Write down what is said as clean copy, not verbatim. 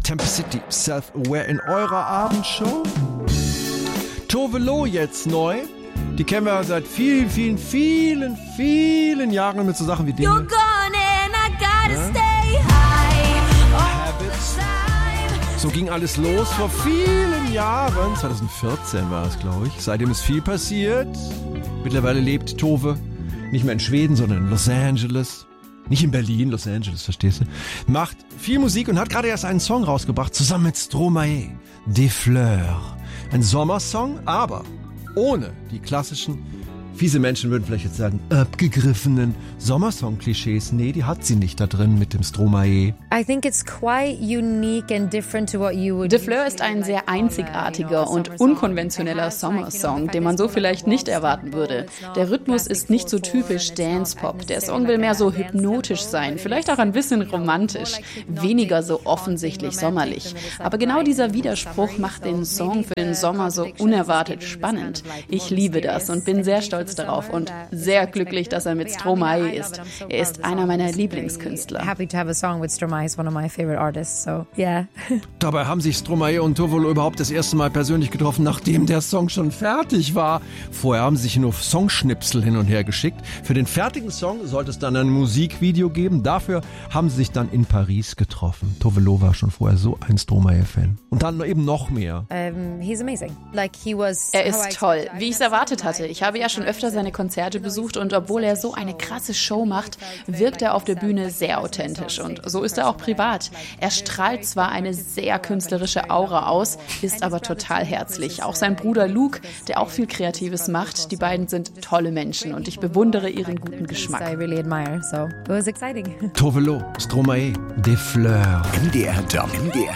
Tempacity, Self-Aware in eurer Abendshow. Tove Lo jetzt neu. Die kennen wir seit vielen, vielen, vielen, vielen Jahren mit so Sachen wie Dinge. You're gone and I gotta stay high. Habits. So ging alles los vor vielen Jahren. 2014 war es, glaube ich. Seitdem ist viel passiert. Mittlerweile lebt Tove nicht mehr in Schweden, sondern in Los Angeles. Nicht in Berlin, Los Angeles, verstehst du? Macht viel Musik und hat gerade erst einen Song rausgebracht, zusammen mit Stromae. Des Fleurs. Ein Sommersong, aber ohne die klassischen, fiese Menschen würden vielleicht jetzt sagen, abgegriffenen Sommersong-Klischees. Nee, die hat sie nicht da drin mit dem Stromae. I think it's quite unique and different to what you would. De Fleur ist ein sehr einzigartiger und unkonventioneller Sommersong, den man so vielleicht nicht erwarten würde. Der Rhythmus ist nicht so typisch Dance-Pop. Der Song will mehr so hypnotisch sein, vielleicht auch ein bisschen romantisch, weniger so offensichtlich sommerlich. Aber genau dieser Widerspruch macht den Song für den Sommer so unerwartet spannend. Ich liebe das und bin sehr stolz darauf und sehr glücklich, dass er mit Stromae ist. Er ist einer meiner Lieblingskünstler. Happy to have a song with Stromae. He's one of my favorite artists, so yeah. Dabei haben sich Stromae und Tove Lo überhaupt das erste Mal persönlich getroffen, nachdem der Song schon fertig war. Vorher haben sie sich nur Songschnipsel hin und her geschickt. Für den fertigen Song sollte es dann ein Musikvideo geben. Dafür haben sie sich dann in Paris getroffen. Tove Lo war schon vorher so ein Stromae-Fan. Und dann eben noch mehr. He's amazing. Er ist toll, wie ich es erwartet hatte. Ich habe ja schon öfter seine Konzerte besucht und obwohl er so eine krasse Show macht, wirkt er auf der Bühne sehr authentisch und so ist er auch privat. Er strahlt zwar eine sehr künstlerische Aura aus, ist aber total herzlich. Auch sein Bruder Luke, der auch viel Kreatives macht, die beiden sind tolle Menschen und ich bewundere ihren guten Geschmack. I really admire, so it was exciting. Tove Lo, Stromae, Des Fleurs. MDR Jump.